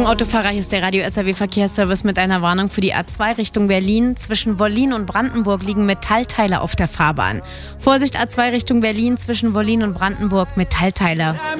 Achtung Autofahrer, hier ist der Radio SAW Verkehrsservice mit einer Warnung für die A2 Richtung Berlin. Zwischen Wollin und Brandenburg liegen Metallteile auf der Fahrbahn. Vorsicht A2 Richtung Berlin, zwischen Wollin und Brandenburg Metallteile.